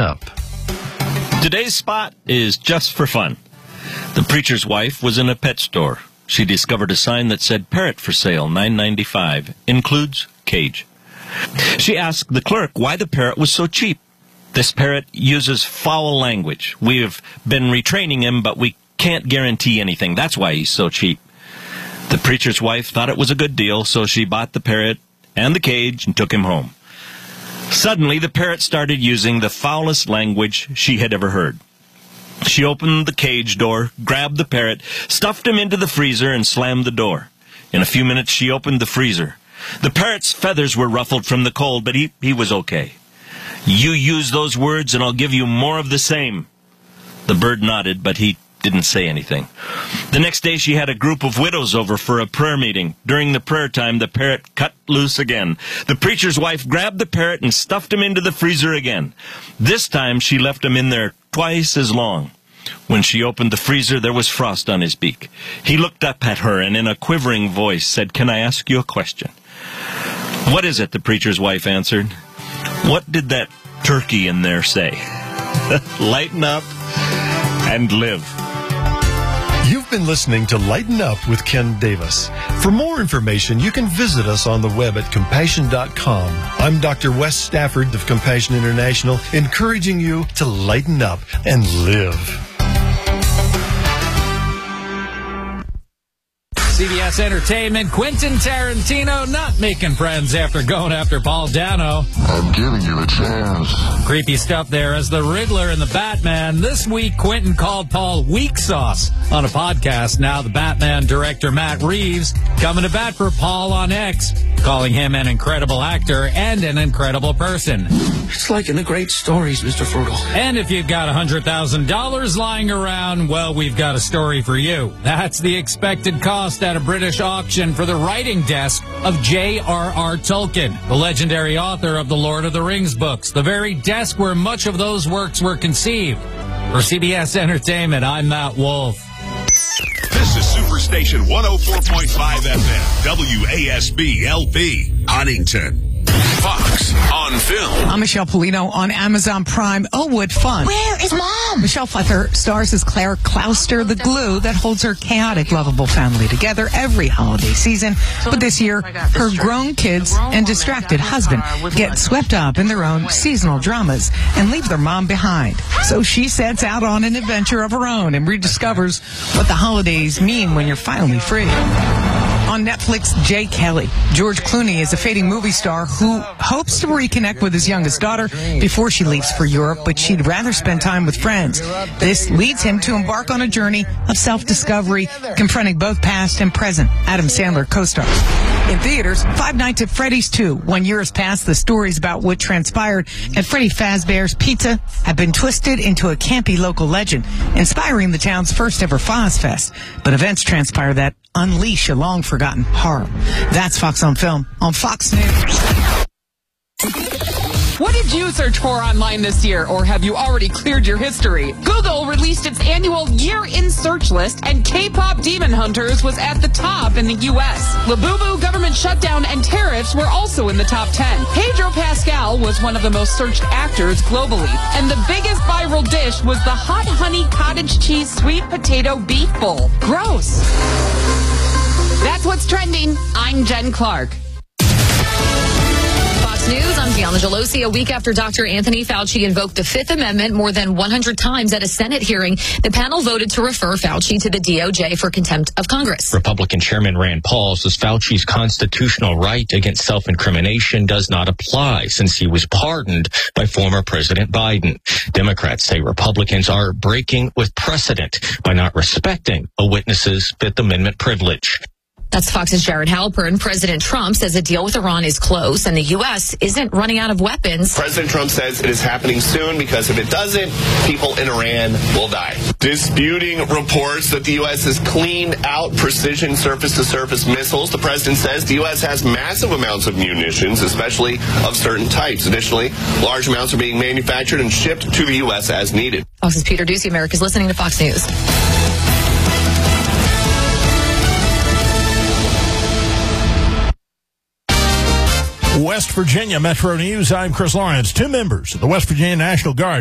Up. Today's spot is just for fun. The preacher's wife was in a pet store. She discovered a sign that said parrot for sale, $9.95, includes cage. She asked the clerk why the parrot was so cheap. This parrot uses foul language. We have been retraining him, but we can't guarantee anything. That's why he's so cheap. The preacher's wife thought it was a good deal, so she bought the parrot and the cage and took him home. Suddenly, the parrot started using the foulest language she had ever heard. She opened the cage door, grabbed the parrot, stuffed him into the freezer, and slammed the door. In a few minutes, she opened the freezer. The parrot's feathers were ruffled from the cold, but he was okay. "You use those words, and I'll give you more of the same." The bird nodded, but he didn't say anything. The next day, she had a group of widows over for a prayer meeting. During the prayer time, the parrot cut loose again. The preacher's wife grabbed the parrot and stuffed him into the freezer again. This time, she left him in there twice as long. When she opened the freezer, there was frost on his beak. He looked up at her and in a quivering voice said, "Can I ask you a question?" "What is it?" the preacher's wife answered. "What did that turkey in there say?" Lighten up and live. You've been listening to Lighten Up with Ken Davis. For more information, you can visit us on the web at compassion.com. I'm Dr. Wes Stafford of Compassion International, encouraging you to lighten up and live. CBS Entertainment, Quentin Tarantino not making friends after going after Paul Dano. I'm giving you a chance. Creepy stuff there as the Riddler and the Batman. This week, Quentin called Paul weak sauce on a podcast. Now the Batman director Matt Reeves coming to bat for Paul on X, calling him an incredible actor and an incredible person. It's like in the great stories, Mr. Frugal. And if you've got $100,000 lying around, well, we've got a story for you. That's the expected cost at a British auction for the writing desk of J.R.R. Tolkien, the legendary author of the Lord of the Rings books, the very desk where much of those works were conceived. For CBS Entertainment, I'm Matt Wolf. This is Superstation 104.5 FM, WASB LP, Huntington. Fox on Film. I'm Michelle Polino on Amazon Prime. Oh, what fun. Where is Mom? Michelle Pfeiffer stars as Claire Clouster, the glue that holds her chaotic, lovable family together every holiday season. But this year, her grown kids and distracted husband get swept up in their own seasonal dramas and leave their mom behind. So she sets out on an adventure of her own and rediscovers what the holidays mean when you're finally free. On Netflix, Jay Kelly. George Clooney is a fading movie star who hopes to reconnect with his youngest daughter before she leaves for Europe, but she'd rather spend time with friends. This leads him to embark on a journey of self-discovery, confronting both past and present. Adam Sandler co-stars. In theaters, Five Nights at Freddy's 2. 1 year has passed. The stories about what transpired at Freddy Fazbear's Pizza have been twisted into a campy local legend, inspiring the town's first ever Foz Fest. But events transpire that unleash a long-forgotten horror. That's Fox on Film on Fox News. What did you search for online this year, or have you already cleared your history? Google released its annual year-in search list, and K-pop Demon Hunters was at the top in the U.S. Labubu, government shutdown, and tariffs were also in the top 10. Pedro Pascal was one of the most searched actors globally, and the biggest viral dish was the hot honey cottage cheese sweet potato beef bowl. Gross. That's what's trending. I'm Jen Clark. News, I'm Gianna Gelosi. A week after Dr. Anthony Fauci invoked the Fifth Amendment more than 100 times at a Senate hearing, the panel voted to refer Fauci to the DOJ for contempt of Congress. Republican Chairman Rand Paul says Fauci's constitutional right against self-incrimination does not apply since he was pardoned by former President Biden. Democrats say Republicans are breaking with precedent by not respecting a witness's Fifth Amendment privilege. That's Fox's Jared Halpern. President Trump says a deal with Iran is close and the U.S. isn't running out of weapons. President Trump says it is happening soon because if it doesn't, people in Iran will die. Disputing reports that the U.S. has cleaned out precision surface-to-surface missiles, the president says the U.S. has massive amounts of munitions, especially of certain types. Additionally, large amounts are being manufactured and shipped to the U.S. as needed. Fox's Peter Ducey. America's listening to Fox News. West Virginia Metro News, I'm Chris Lawrence. 2 members of the West Virginia National Guard